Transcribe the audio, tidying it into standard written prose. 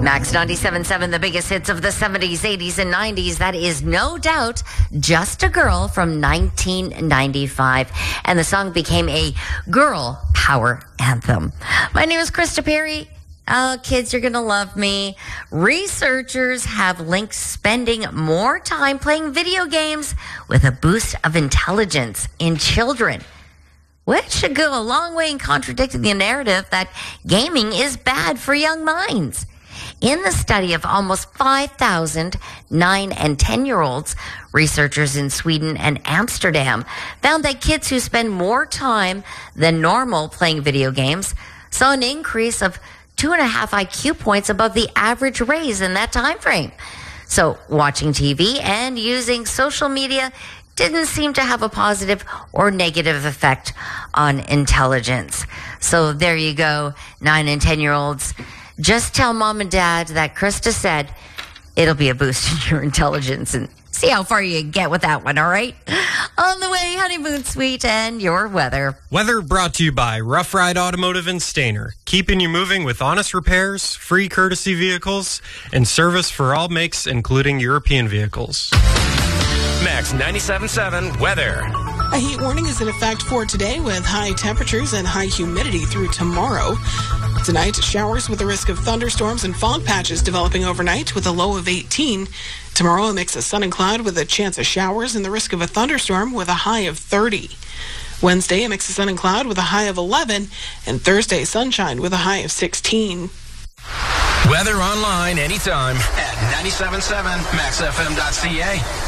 Max 97.7, the biggest hits of the 70s, 80s, and 90s. That is no doubt Just a Girl from 1995. And the song became a girl power anthem. My name is Krista Perry. Oh, kids, you're going to love me. Researchers have linked spending more time playing video games with a boost of intelligence in children, which should go a long way in contradicting the narrative that gaming is bad for young minds. In the study of almost 5,000 9 and 10-year-olds, researchers in Sweden and Amsterdam found that kids who spend more time than normal playing video games saw an increase of 2.5 IQ points above the average raise in that time frame. So watching TV and using social media didn't seem to have a positive or negative effect on intelligence. So there you go, 9 and 10-year-olds. Just tell mom and dad that Krista said it'll be a boost in your intelligence, and see how far you get with that one, all right? On the way, honeymoon suite and your weather. Weather brought to you by Rough Ride Automotive and Stainer. Keeping you moving with honest repairs, free courtesy vehicles, and service for all makes, including European vehicles. Max 97.7 weather. A heat warning is in effect for today with high temperatures and high humidity through tomorrow. Tonight, showers with a risk of thunderstorms and fog patches developing overnight with a low of 18. Tomorrow, a mix of sun and cloud with a chance of showers and the risk of a thunderstorm with a high of 30. Wednesday, a mix of sun and cloud with a high of 11. And Thursday, sunshine with a high of 16. Weather online anytime at 97.7maxfm.ca.